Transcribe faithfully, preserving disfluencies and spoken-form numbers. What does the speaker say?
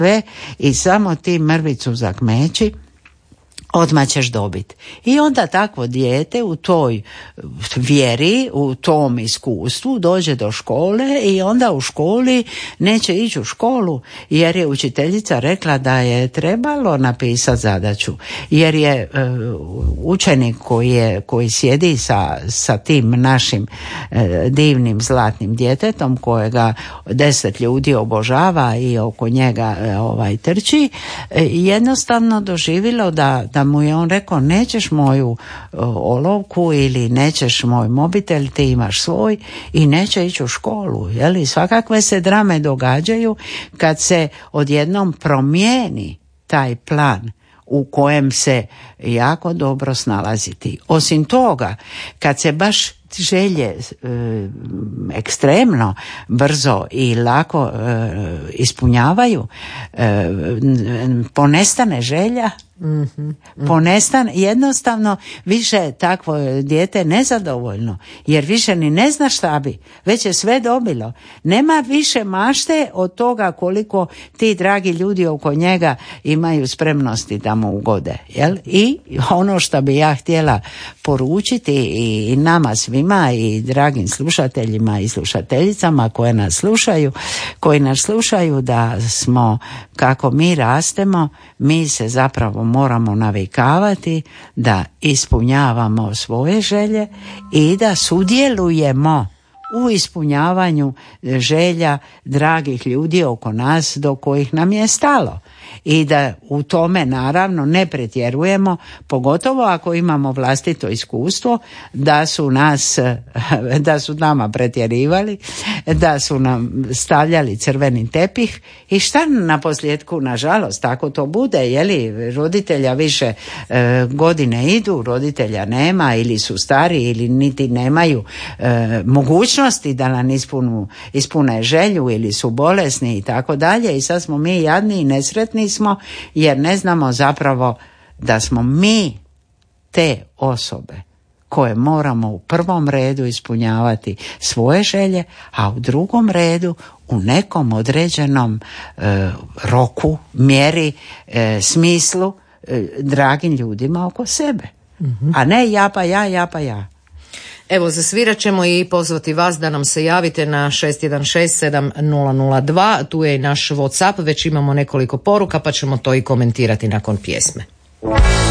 i samo ti mrvicu zakmeći, odmah ćeš dobiti. I onda takvo dijete u toj vjeri, u tom iskustvu dođe do škole i onda u školi neće ići u školu jer je učiteljica rekla da je trebalo napisati zadaću. Jer je uh, učenik koji, je, koji sjedi sa, sa tim našim uh, divnim zlatnim djetetom kojega deset ljudi obožava i oko njega uh, ovaj, trči, uh, jednostavno doživilo da, da mu je on rekao nećeš moju uh, olovku ili nećeš moj mobitel, ti imaš svoj i neće ići u školu. Jeli? Svakakve se drame događaju kad se odjednom promijeni taj plan u kojem se jako dobro snalaziti. Osim toga, kad se baš želje e, ekstremno brzo i lako e, ispunjavaju, e, ponestane želja, mm-hmm. ponestane, jednostavno više takvo dijete nezadovoljno, jer više ni ne zna šta bi, već je sve dobilo. Nema više mašte od toga koliko ti dragi ljudi oko njega imaju spremnosti da mu ugode. Jel? I ono što bi ja htjela poručiti i nama svima i dragim slušateljima i slušateljicama koje nas slušaju, koji nas slušaju, da smo, kako mi rastemo, mi se zapravo moramo navikavati da ispunjavamo svoje želje i da sudjelujemo u ispunjavanju želja dragih ljudi oko nas do kojih nam je stalo. I da u tome naravno ne pretjerujemo, pogotovo ako imamo vlastito iskustvo da su nas, da su nama pretjerivali, da su nam stavljali crveni tepih i šta na posljedku, nažalost, tako to bude, jeli, roditelja više e, godine idu, roditelja nema ili su stari ili niti nemaju e, mogućnosti da nam ispunu, ispune želju ili su bolesni i tako dalje i sad smo mi jadni i nesretni smo jer ne znamo zapravo da smo mi te osobe koje moramo u prvom redu ispunjavati svoje želje, a u drugom redu u nekom određenom e, roku, mjeri, e, smislu e, dragim ljudima oko sebe. Mm-hmm. A ne ja pa ja, ja pa ja. Evo, zasvirat ćemo i pozvati vas da nam se javite na šest jedan šest sedam nula nula dva, tu je i naš WhatsApp, već imamo nekoliko poruka pa ćemo to i komentirati nakon pjesme.